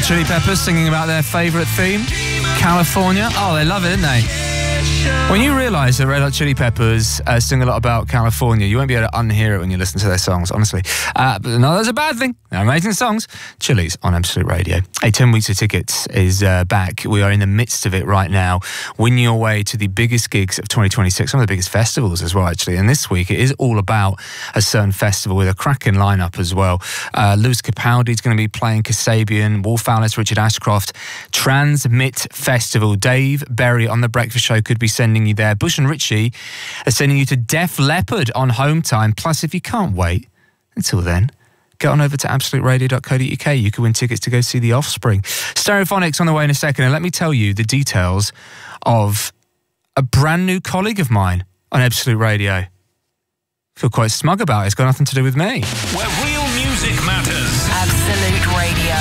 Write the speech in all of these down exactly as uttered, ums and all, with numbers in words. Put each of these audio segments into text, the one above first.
Chili Peppers singing about their favourite theme, California. Oh, they love it, don't they? When you realise that Red Hot Chili Peppers uh, sing a lot about California, you won't be able to unhear it when you listen to their songs, honestly. Uh, but no, that's a bad thing. They're amazing songs. Chili's on Absolute Radio. Hey, ten weeks of tickets is uh, back. We are in the midst of it right now. Win your way to the biggest gigs of twenty twenty-six, some of the biggest festivals as well, actually. And this week, it is all about a certain festival with a cracking lineup as well. Uh, Lewis Capaldi is going to be playing Kasabian, Wolf Alice, Richard Ashcroft. Transmit Festival. Dave Berry on The Breakfast Show could be sending you there. Bush and Ritchie are sending you to Def Leppard on Home Time. Plus, if you can't wait until then, get on over to absolute radio dot co dot uk. You can win tickets to go see The Offspring. Stereophonics on the way in a second. And let me tell you the details of a brand new colleague of mine on Absolute Radio. I feel quite smug about it. It's got nothing to do with me. Where real music matters. Absolute Radio.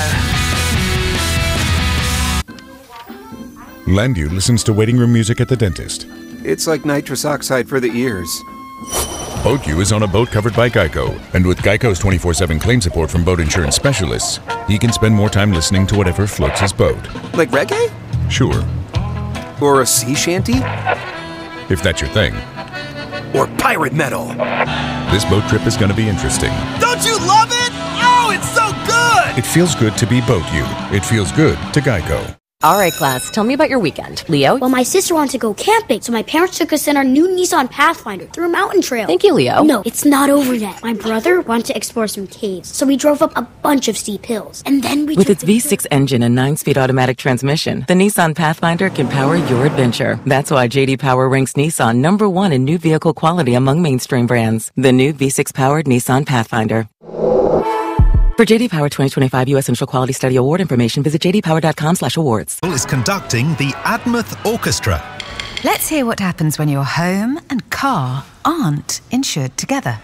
Landu listens to waiting room music at the dentist. It's like nitrous oxide for the ears. BoatU is on a boat covered by Geico, and with Geico's twenty-four seven claim support from boat insurance specialists, he can spend more time listening to whatever floats his boat. Like reggae? Sure. Or a sea shanty? If that's your thing. Or pirate metal? This boat trip is going to be interesting. Don't you love it? Oh, it's so good! It feels good to be BoatU. It feels good to Geico. All right, class, tell me about your weekend. Leo? Well, my sister wanted to go camping, so my parents took us in our new Nissan Pathfinder through a mountain trail. Thank you, Leo. No, it's not over yet. My brother wanted to explore some caves, so we drove up a bunch of steep hills. And then we With took its the V six engine and nine-speed automatic transmission, the Nissan Pathfinder can power your adventure. That's why J D Power ranks Nissan number one in new vehicle quality among mainstream brands. The new V six-powered Nissan Pathfinder. For J D Power twenty twenty-five U S Central Quality Study Award information, visit j d power dot com slash awards. Is conducting the Admouth Orchestra. Let's hear what happens when your home and car aren't insured together.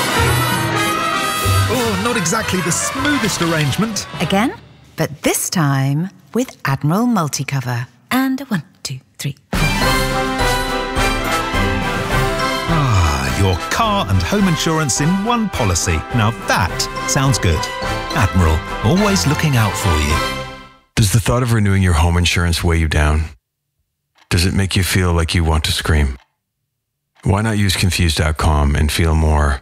Oh, not exactly the smoothest arrangement. Again, but this time with Admiral Multicover. And one, two, three, four. Ah, your car and home insurance in one policy. Now that sounds good. Admiral, always looking out for you. Does the thought of renewing your home insurance weigh you down? Does it make you feel like you want to scream? Why not use Confused dot com and feel more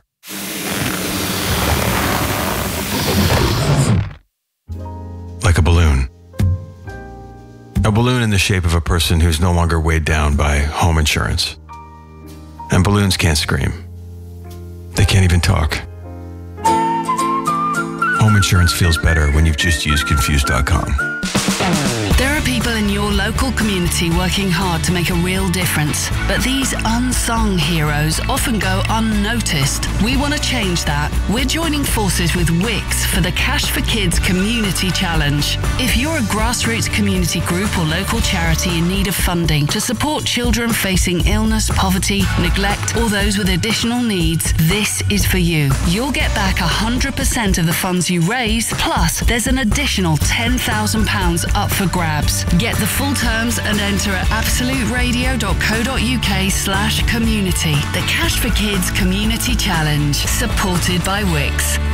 like a balloon? A balloon in the shape of a person who's no longer weighed down by home insurance. And balloons can't scream. They can't even talk. Home insurance feels better when you've just used Confused dot com. There are people in your local community working hard to make a real difference, but these unsung heroes often go unnoticed. We want to change that. We're joining forces with Wix for the Cash for Kids Community Challenge. If you're a grassroots community group or local charity in need of funding to support children facing illness, poverty, neglect, or those with additional needs, this is for you. You'll get back one hundred percent of the funds you raise, plus there's an additional ten thousand pounds up for grabs. Get the full terms and enter at absolute radio dot co dot uk slash community. The Cash for Kids Community Challenge, supported by Wix.